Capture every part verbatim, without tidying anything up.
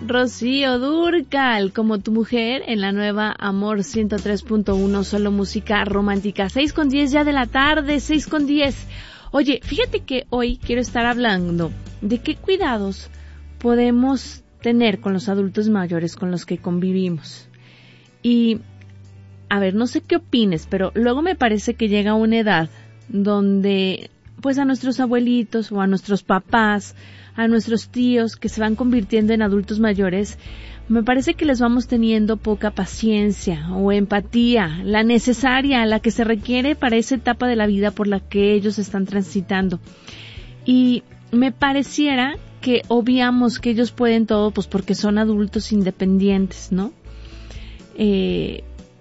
Rocío Dúrcal, como tu mujer, en la nueva Amor ciento tres punto uno, solo música romántica. seis con diez ya de la tarde, seis con diez. Oye, fíjate que hoy quiero estar hablando de qué cuidados podemos tener con los adultos mayores con los que convivimos. Y, a ver, no sé qué opines, pero luego me parece que llega una edad donde, pues, a nuestros abuelitos o a nuestros papás, a nuestros tíos que se van convirtiendo en adultos mayores, me parece que les vamos teniendo poca paciencia o empatía, la necesaria, la que se requiere para esa etapa de la vida por la que ellos están transitando. Y me pareciera que obviamos que ellos pueden todo, pues porque son adultos independientes, ¿no? Eh,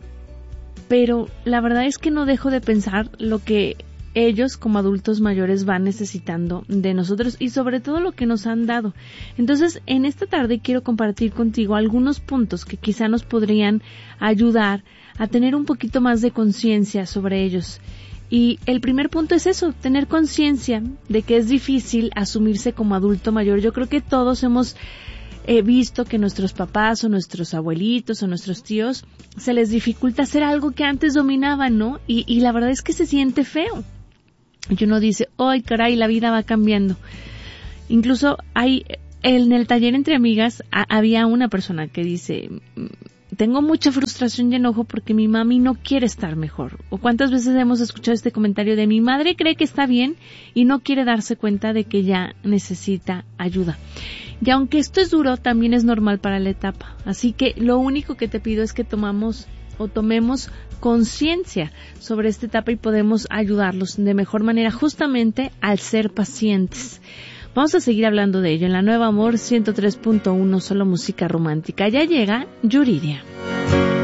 pero la verdad es que no dejo de pensar lo que ellos como adultos mayores van necesitando de nosotros y sobre todo lo que nos han dado. Entonces, en esta tarde quiero compartir contigo algunos puntos que quizá nos podrían ayudar a tener un poquito más de conciencia sobre ellos. Y el primer punto es eso, tener conciencia de que es difícil asumirse como adulto mayor. Yo creo que todos hemos He visto que nuestros papás o nuestros abuelitos o nuestros tíos se les dificulta hacer algo que antes dominaban, ¿no? Y, y la verdad es que se siente feo. Y uno dice, ¡ay, caray, la vida va cambiando! Incluso hay, en el taller entre amigas, a, había una persona que dice, tengo mucha frustración y enojo porque mi mami no quiere estar mejor. O cuántas veces hemos escuchado este comentario de mi madre cree que está bien y no quiere darse cuenta de que ya necesita ayuda. Y aunque esto es duro, también es normal para la etapa. Así que lo único que te pido es que tomamos o tomemos conciencia sobre esta etapa y podemos ayudarlos de mejor manera justamente al ser pacientes. Vamos a seguir hablando de ello en la nueva Amor ciento tres punto uno, solo música romántica. Ya llega Yuridia.